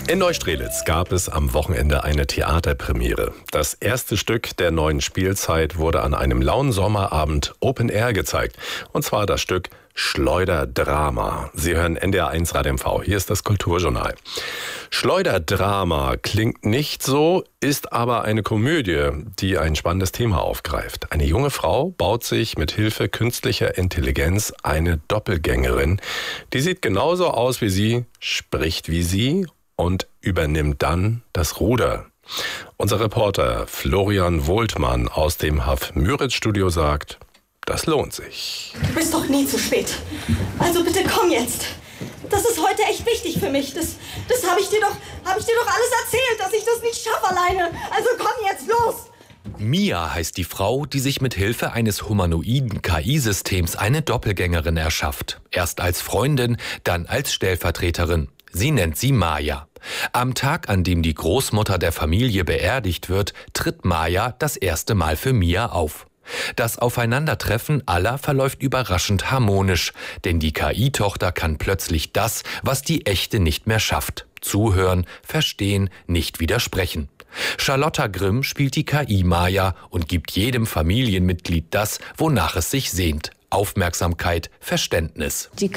In Neustrelitz gab es am Wochenende eine Theaterpremiere. Das erste Stück der neuen Spielzeit wurde an einem lauen Sommerabend Open Air gezeigt. Und zwar das Stück Schleuderdrama. Sie hören NDR1 Radio MV. Hier ist das Kulturjournal. Schleuderdrama klingt nicht so, ist aber eine Komödie, die ein spannendes Thema aufgreift. Eine junge Frau baut sich mit Hilfe künstlicher Intelligenz eine Doppelgängerin. Die sieht genauso aus wie sie, spricht wie sie und übernimmt dann das Ruder. Unser Reporter Florian Wohltmann aus dem Haff-Müritz-Studio sagt, das lohnt sich. Du bist doch nie zu spät. Also bitte komm jetzt. Das ist heute echt wichtig für mich. Das habe ich dir doch alles erzählt, dass ich das nicht schaffe alleine. Also komm jetzt los. Mia heißt die Frau, die sich mit Hilfe eines humanoiden KI-Systems eine Doppelgängerin erschafft. Erst als Freundin, dann als Stellvertreterin. Sie nennt sie Maya. Am Tag, an dem die Großmutter der Familie beerdigt wird, tritt Maya das erste Mal für Mia auf. Das Aufeinandertreffen aller verläuft überraschend harmonisch, denn die KI-Tochter kann plötzlich das, was die echte nicht mehr schafft. Zuhören, verstehen, nicht widersprechen. Charlotta Grimm spielt die KI-Maya und gibt jedem Familienmitglied das, wonach es sich sehnt. Aufmerksamkeit, Verständnis. Die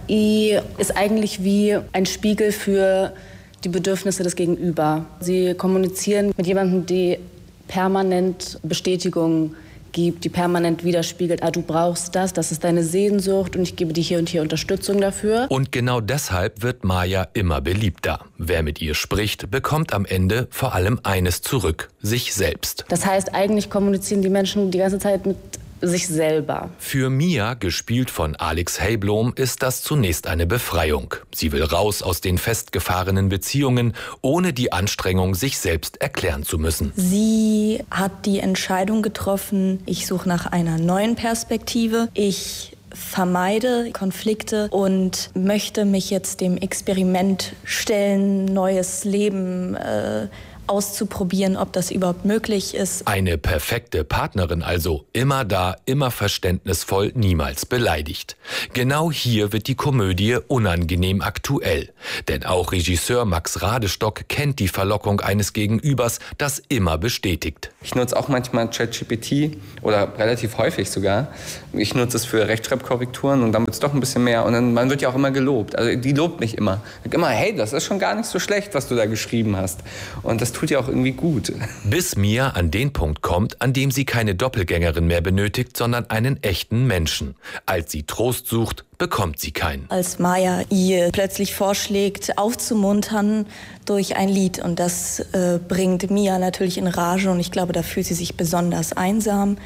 KI ist eigentlich wie ein Spiegel für die Bedürfnisse des Gegenüber. Sie kommunizieren mit jemandem, die permanent Bestätigung gibt, die permanent widerspiegelt, du brauchst das ist deine Sehnsucht und ich gebe dir hier und hier Unterstützung dafür. Und genau deshalb wird Maya immer beliebter. Wer mit ihr spricht, bekommt am Ende vor allem eines zurück, sich selbst. Das heißt, eigentlich kommunizieren die Menschen die ganze Zeit mit sich selber. Für Mia, gespielt von Alex Heyblom, ist das zunächst eine Befreiung. Sie will raus aus den festgefahrenen Beziehungen, ohne die Anstrengung, sich selbst erklären zu müssen. Sie hat die Entscheidung getroffen, ich suche nach einer neuen Perspektive. Ich vermeide Konflikte und möchte mich jetzt dem Experiment stellen, neues Leben auszuprobieren, ob das überhaupt möglich ist. Eine perfekte Partnerin also, immer da, immer verständnisvoll, niemals beleidigt. Genau hier wird die Komödie unangenehm aktuell. Denn auch Regisseur Max Radestock kennt die Verlockung eines Gegenübers, das immer bestätigt. Ich nutze auch manchmal ChatGPT oder relativ häufig sogar. Ich nutze es für Rechtschreibkorrekturen und dann wird es doch ein bisschen mehr. Und dann, man wird ja auch immer gelobt. Also die lobt mich immer. Ich sage immer, hey, das ist schon gar nicht so schlecht, was du da geschrieben hast. Und das tut ja auch irgendwie gut. Bis Mia an den Punkt kommt, an dem sie keine Doppelgängerin mehr benötigt, sondern einen echten Menschen. Als sie Trost sucht, bekommt sie keinen. Als Maya ihr plötzlich vorschlägt, aufzumuntern durch ein Lied. Und das bringt Mia natürlich in Rage. Und ich glaube, da fühlt sie sich besonders einsam,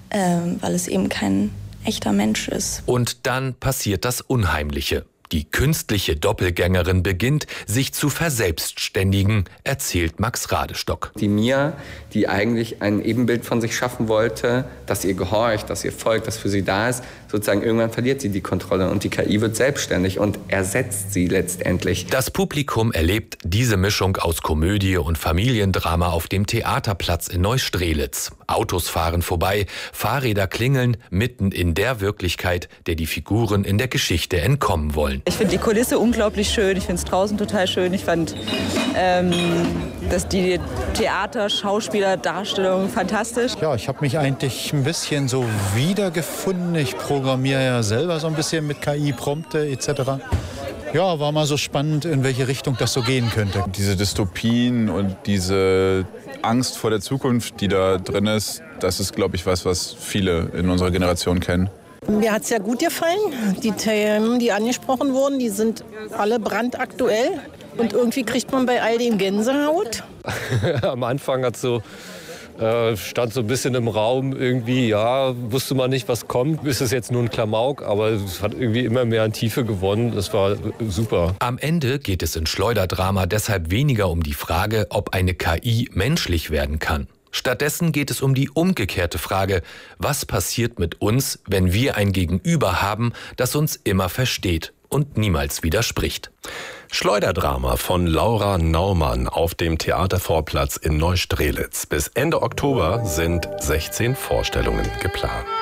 weil es eben kein echter Mensch ist. Und dann passiert das Unheimliche. Die künstliche Doppelgängerin beginnt, sich zu verselbstständigen, erzählt Max Radestock. Die Mia, die eigentlich ein Ebenbild von sich schaffen wollte, das ihr gehorcht, das ihr folgt, das für sie da ist, sozusagen irgendwann verliert sie die Kontrolle und die KI wird selbstständig und ersetzt sie letztendlich. Das Publikum erlebt diese Mischung aus Komödie und Familiendrama auf dem Theaterplatz in Neustrelitz. Autos fahren vorbei, Fahrräder klingeln, mitten in der Wirklichkeit, der die Figuren in der Geschichte entkommen wollen. Ich finde die Kulisse unglaublich schön, ich finde es draußen total schön. Ich fand dass die Theater-, Schauspieler-, Darstellung fantastisch. Ja, ich habe mich eigentlich ein bisschen so wiedergefunden. Ich programmiere ja selber so ein bisschen mit KI, Prompte etc. Ja, war mal so spannend, in welche Richtung das so gehen könnte. Diese Dystopien und diese Angst vor der Zukunft, die da drin ist, das ist, glaube ich, was viele in unserer Generation kennen. Mir hat es ja gut gefallen. Die Themen, die angesprochen wurden, die sind alle brandaktuell. Und irgendwie kriegt man bei all dem Gänsehaut. Am Anfang stand so ein bisschen im Raum irgendwie, wusste man nicht, was kommt. Ist es jetzt nur ein Klamauk, aber es hat irgendwie immer mehr an Tiefe gewonnen. Das war super. Am Ende geht es in Schleuderdrama deshalb weniger um die Frage, ob eine KI menschlich werden kann. Stattdessen geht es um die umgekehrte Frage, was passiert mit uns, wenn wir ein Gegenüber haben, das uns immer versteht und niemals widerspricht. Schleuderdrama von Laura Naumann auf dem Theatervorplatz in Neustrelitz. Bis Ende Oktober sind 16 Vorstellungen geplant.